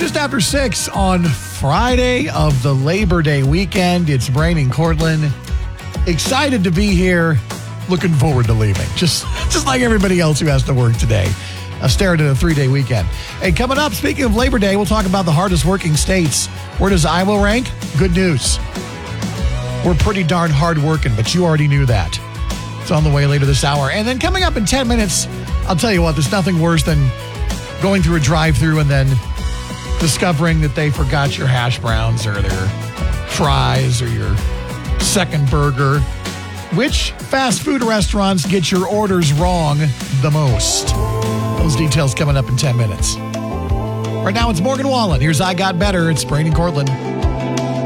Just after 6 on Friday of the Labor Day weekend. It's Brain and Cortland. Excited to be here. Looking forward to leaving. Just like everybody else who has to work today. Staring at a 3-day weekend. Hey, coming up, speaking of Labor Day, we'll talk about the hardest working states. Where does Iowa rank? Good news. We're pretty darn hard working, but you already knew that. It's on the way later this hour. And then coming up in 10 minutes, I'll tell you what, there's nothing worse than going through a drive-thru and then discovering that they forgot your hash browns or their fries or your second burger. Which fast food restaurants get your orders wrong the most? Those details coming up in 10 minutes. Right now, it's Morgan Wallen. Here's I Got Better. It's Brain and Cortland.